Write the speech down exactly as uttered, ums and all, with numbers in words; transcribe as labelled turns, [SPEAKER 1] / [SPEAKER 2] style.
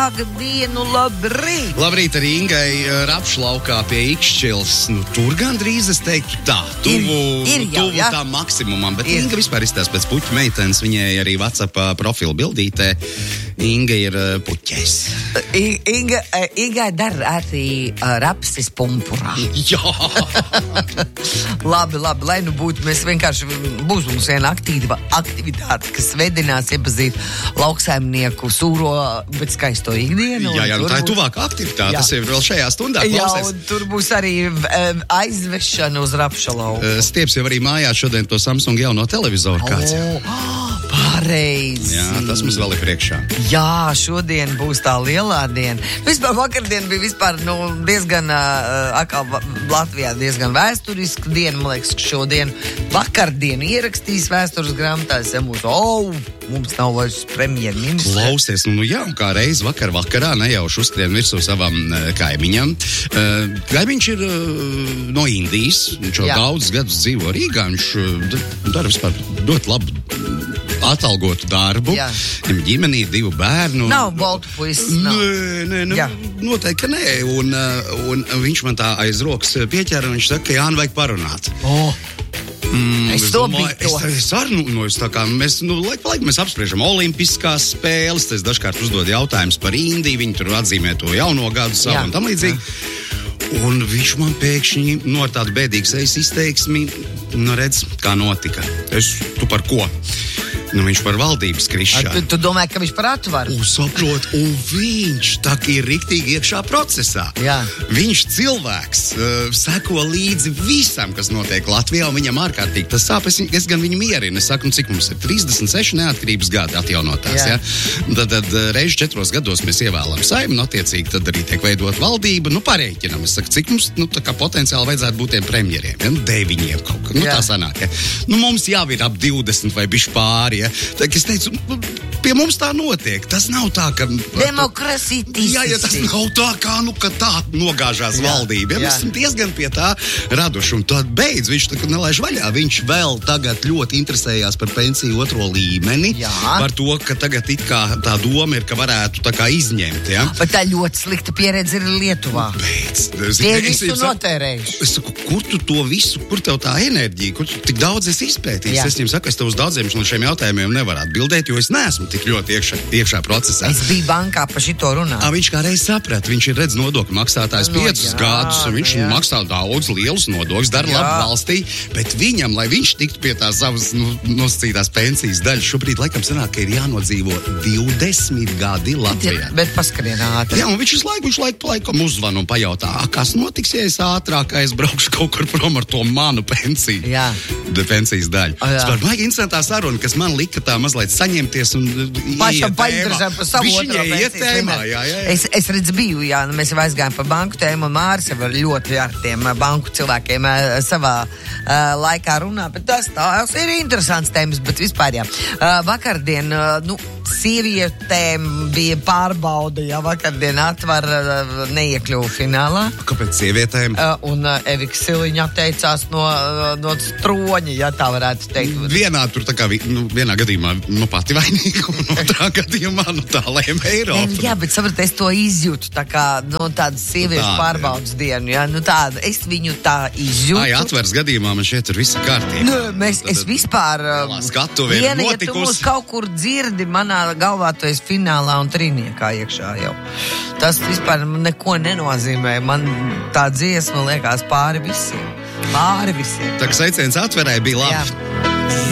[SPEAKER 1] Sākdienu, labrīt!
[SPEAKER 2] Labrīt arī Ingai Rapšlaukā pie Ikšķils. Nu, tur gandrīz es teiktu tā, tuvu,
[SPEAKER 1] ir, ir jau,
[SPEAKER 2] tuvu
[SPEAKER 1] ja?
[SPEAKER 2] tā maksimumam. Bet
[SPEAKER 1] ir.
[SPEAKER 2] Inga vispār izstās pēc puķu meitenes. Viņai arī WhatsApp profilu bildītē. Inga ir uh, puķēs.
[SPEAKER 1] Inga, Ingai dara arī uh, rapsis pumpurā.
[SPEAKER 2] Jā!
[SPEAKER 1] labi, labi, lai nu būtu, mēs vienkārši būs mums viena aktīva aktivitāte, kas vedinās iepazīt lauksaimnieku sūro, bet skaisto ikdienu.
[SPEAKER 2] Jā, jā, nu tā ir
[SPEAKER 1] būs...
[SPEAKER 2] tuvāka aktivitāte, tas ir vēl šajā stundā.
[SPEAKER 1] Jā,
[SPEAKER 2] klausies.
[SPEAKER 1] un tur būs arī um, aizvešana uz Rapšalau.
[SPEAKER 2] Uh, Stieps jau arī mājās šodien to Samsung jauno televizoru kāds.
[SPEAKER 1] Oh, pareizi.
[SPEAKER 2] Jā, tas mums vēl ir priekšā.
[SPEAKER 1] Jā, šodien būs tā lielā diena. Vispār vakardien bija vispār, nu, diezgan, uh, akal Latvijā diezgan vēsturiska diena. Man liekas, ka šodien vakardienu ierakstīs vēstures grāmatās. Ja mūsu, oh, mums nav vairs premjerministra.
[SPEAKER 2] Klausies, nu jā, un kā reiz vakar vakarā nejauši uzskrien virsū savam uh, kaimiņam. Uh, kaimiņš ir uh, no Indijas. Viņš jau daudzus gadus dzīvo Rīgā. Viņš uh, dara vispār ļoti labu atalgotu darbu.
[SPEAKER 1] Jā.
[SPEAKER 2] Viņam ģimenī divu bērnu.
[SPEAKER 1] Nav boltu puisis.
[SPEAKER 2] Nē, nē, nē, noteikti, ka nē. Un, un viņš man tā aiz rokas pieķēra, un viņš saka, ka Jāni vajag parunāt.
[SPEAKER 1] Oh.
[SPEAKER 2] Mm,
[SPEAKER 1] es
[SPEAKER 2] es
[SPEAKER 1] to
[SPEAKER 2] domāju,
[SPEAKER 1] biju to.
[SPEAKER 2] Es, es arī, nu, nu, es tā kā, mēs, nu, laik pa laikam mēs apspriežam olimpiskās spēles, es dažkārt uzdod jautājumus par Indiju, viņi tur atzīmē to jauno gadu savu
[SPEAKER 1] Jā.
[SPEAKER 2] un tam līdzīgi. Un viņš man pēkšņi no tādu bēdīgu sejas izteiksmi, nu redz, kā notika. Es, tu par ko? Nu, viņš par valdības krišanu.
[SPEAKER 1] Tu, tu domā, ka viņš par atvaru?
[SPEAKER 2] Un saprot, un viņš tā kā ir riktīgi iekšā procesā.
[SPEAKER 1] Jā.
[SPEAKER 2] Viņš cilvēks uh, seko līdzi visam, kas notiek Latvijā, un viņam ārkārtīgi tas sāp. Es, es gan viņu mierinu. Es saku, nu, cik mums ir trīsdesmit seši neatkarības gadi atjaunotās. Ja? Tad, tad reizi četros gados mēs ievēlam Saeimu, un attiecīgi tad arī tiek veidot valdība. Nu, pareiķinam. Es saku, cik mums nu, tā kā potenciāli vajadzētu būt tiem premjeriem. Ja? Nu, deviņiem kaut kā. Nu,
[SPEAKER 1] Jā.
[SPEAKER 2] tā sanāk. Ja? Nu, mums jau ir ap divdesmit vai bišķi pāri. Ja? Tā, es teicu, pie mums tā notiek. Tas nav tā, ka...
[SPEAKER 1] Demokrasītis.
[SPEAKER 2] Jā, ja tas nav tā, kā, nu, ka tā nogāžās
[SPEAKER 1] Jā.
[SPEAKER 2] valdība. Ja,
[SPEAKER 1] Jā.
[SPEAKER 2] mēs esam diezgan pie tā raduši. Un tad beidz, viņš tā kā nelaiž vaļā. Viņš vēl tagad ļoti interesējās par pensiju otro līmeni.
[SPEAKER 1] Jā.
[SPEAKER 2] Par to, ka tagad it kā tā doma ir, ka varētu tā kā izņemt, ja?
[SPEAKER 1] Bet tā ļoti slikta pieredze ir Lietuvā.
[SPEAKER 2] Beidz.
[SPEAKER 1] Tie visu notērējuši.
[SPEAKER 2] Es saku, kur tu to visu, kur tev tā enerģija, kur tu tik daudz esi izpētījis?
[SPEAKER 1] Jā.
[SPEAKER 2] Es viņam saku, es tev uz daudziem no šiem jautājumiem nevaru atbildēt, jo es neesmu tik ļoti iekšā, iekšā procesā.
[SPEAKER 1] Es biju bankā par šito runāt.
[SPEAKER 2] À, viņš kā reiz saprat, viņš ir redz nodokļu maksātājs
[SPEAKER 1] No,
[SPEAKER 2] piecus
[SPEAKER 1] jā,
[SPEAKER 2] gadus, un viņš
[SPEAKER 1] jā.
[SPEAKER 2] maksā daudz lielus nodokļus, dara
[SPEAKER 1] Jā.
[SPEAKER 2] labu valstī, bet viņam, lai viņš tiktu pie tās savas nu, nosacītās pensijas daļas, šobrīd laikam sanāk, ka ir jānodzīvo divdesmit gadi Latvijā.
[SPEAKER 1] Bet paskarien ātri.
[SPEAKER 2] Jā, un viņš visu laiku, viņš laiku pa laikam uzvan un pajautā, kas notiks, ja es ātrāk aizbraukšu kaut kur prom ar to manu pensiju?
[SPEAKER 1] Jā.
[SPEAKER 2] De pensijas daļu.
[SPEAKER 1] O, jā.
[SPEAKER 2] Tas var baigi interesantā saruna, kas man lika tā mazliet saņemties un
[SPEAKER 1] Pašam painteresēt par savu otro
[SPEAKER 2] iet
[SPEAKER 1] pensijas
[SPEAKER 2] tēmā,
[SPEAKER 1] līmeni.
[SPEAKER 2] jā, jā, jā.
[SPEAKER 1] Es, es redzu, biju, jā, nu, mēs jau aizgājām par banku tēmu, un Māris jau ar ļoti ar tiem banku cilvēkiem uh, savā uh, laikā runā, bet tas tās ir interesants tēmas, bet vispār jā. Uh, vakardien, uh, nu, sievietēm bija pārbauda, ja vakardien atvar uh, neiekļuva finālā.
[SPEAKER 2] Kāpēc sievietēm?
[SPEAKER 1] Uh, un uh, Evika Siliņa atteicās no, uh, no stroņa, ja tā varētu teikt.
[SPEAKER 2] Vienā tur tā kā, vi- nu, vienā gadījumā, nu, pati vainīga, un otrā gadījumā, nu, tā lēma Eiropa.
[SPEAKER 1] Jā, bet sapratu, es to izjūtu tā kā, nu, tādu sieviešu
[SPEAKER 2] Tāda,
[SPEAKER 1] pārbaudas dienu, jā, nu tāda, es viņu tā izjūtu.
[SPEAKER 2] Ai, atveres gadījumā man šeit ir visa kārtība.
[SPEAKER 1] Nu, mēs, es vispār,
[SPEAKER 2] lielā skatuve ir
[SPEAKER 1] viena, ja tu
[SPEAKER 2] notikusi.
[SPEAKER 1] mūs kaut kur dzirdi, manā galvā tu esi finālā un trīniekā iekšā jau. Tas vispār neko nenozīmē, man tā dziesma liekas pāri visiem. Pāri visiem.
[SPEAKER 2] Tā kā sveiciens atverē bija labi.
[SPEAKER 1] Jā.